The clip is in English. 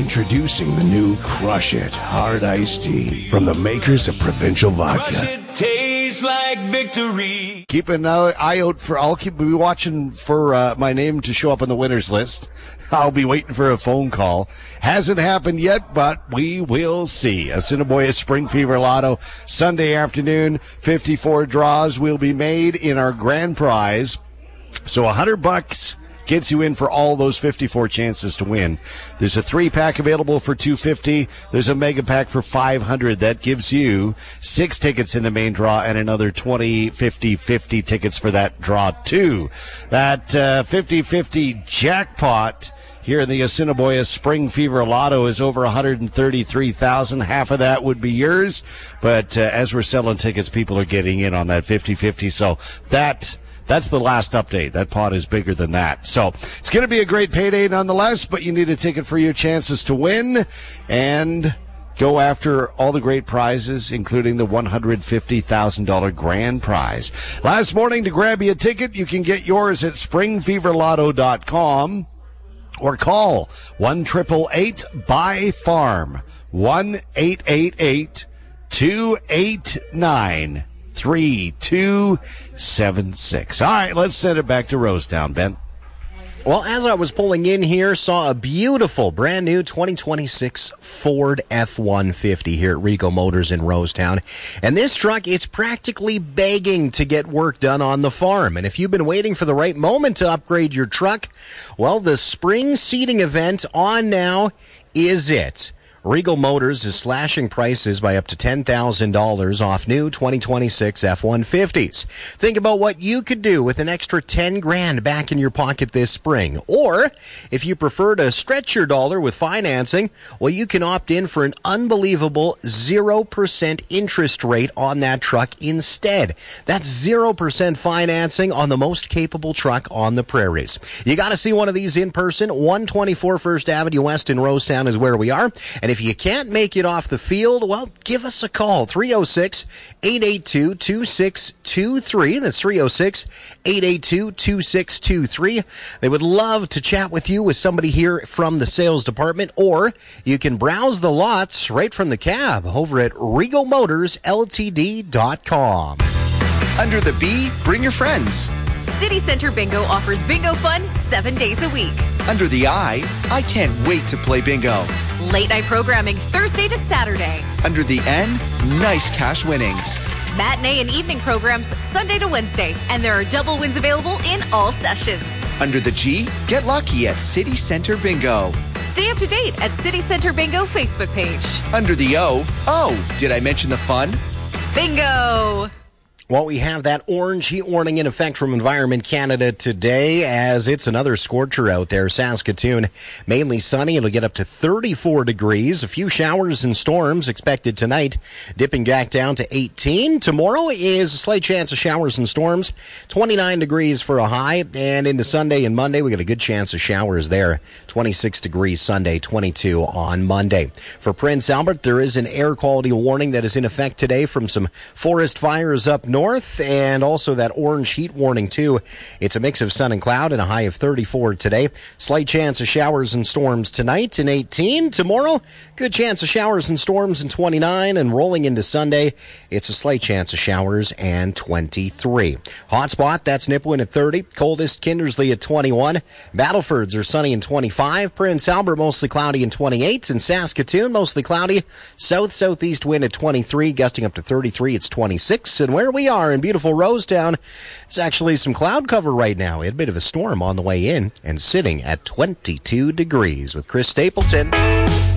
Introducing the new Crush It Hard Iced Tea from the makers of Provincial Vodka. Crush it, tastes like victory. Keep an eye out for, I'll be watching for my name to show up on the winners list. I'll be waiting for a phone call. Hasn't happened yet, but we will see. Assiniboia Spring Fever Lotto, Sunday afternoon, 54 draws will be made in our grand prize. So $100 gets you in for all those 54 chances to win. There's a 3-pack available for $250. There's a mega pack for $500. That gives you 6 tickets in the main draw and another 20, 50, 50 tickets for that draw too. That 50-50 jackpot here in the Assiniboia Spring Fever Lotto is over $133,000. Half of that would be yours. But as we're selling tickets, people are getting in on that 50-50. So that's the last update. That pot is bigger than that. So it's going to be a great payday nonetheless, but you need a ticket for your chances to win and go after all the great prizes, including the $150,000 grand prize. Last morning, to grab you a ticket, you can get yours at springfeverlotto.com or call 1-888-BUY-FARM, 1-888-289 3276. All right, let's send it back to Rosetown, Ben. Well, as I was pulling in here, saw a beautiful brand new 2026 Ford F-150 here at Rico Motors in Rosetown. And this truck, it's practically begging to get work done on the farm. And if you've been waiting for the right moment to upgrade your truck, well, the spring seeding event on now is it. Regal Motors is slashing prices by up to $10,000 off new 2026 F-150s. Think about what you could do with an extra $10,000 back in your pocket this spring. Or, if you prefer to stretch your dollar with financing, well, you can opt in for an unbelievable 0% interest rate on that truck instead. That's 0% financing on the most capable truck on the prairies. You got to see one of these in person. 124 First Avenue West in Rosetown is where we are. And if you can't make it off the field, well, give us a call. 306-882-2623. That's 306-882-2623. They would love to chat with you with somebody here from the sales department, or you can browse the lots right from the cab over at RegalMotorsLTD.com. Under the B, bring your friends. City Center Bingo offers bingo fun 7 days a week. Under the I can't wait to play bingo. Late night programming Thursday to Saturday. Under the N, nice cash winnings. Matinee and evening programs Sunday to Wednesday. And there are double wins available in all sessions. Under the G, get lucky at City Center Bingo. Stay up to date at City Center Bingo Facebook page. Under the O, did I mention the fun? Bingo! Well, we have that orange heat warning in effect from Environment Canada today, as it's another scorcher out there. Saskatoon, mainly sunny. It'll get up to 34 degrees. A few showers and storms expected tonight, dipping back down to 18. Tomorrow is a slight chance of showers and storms. 29 degrees for a high. And into Sunday and Monday, we got a good chance of showers there. 26 degrees Sunday, 22 on Monday. For Prince Albert, there is an air quality warning that is in effect today from some forest fires up north, and also that orange heat warning too. It's a mix of sun and cloud and a high of 34 today. Slight chance of showers and storms tonight and 18. Tomorrow, good chance of showers and storms and 29, and rolling into Sunday, it's a slight chance of showers and 23. Hotspot, that's Nipawin at 30. Coldest, Kindersley at 21. Battlefords are sunny and 25. Prince Albert, mostly cloudy and 28. And Saskatoon, mostly cloudy. South-southeast wind at 23, gusting up to 33. It's 26. And where we are in beautiful Rosetown, it's actually some cloud cover right now. We had a bit of a storm on the way in, and sitting at 22 degrees with Chris Stapleton.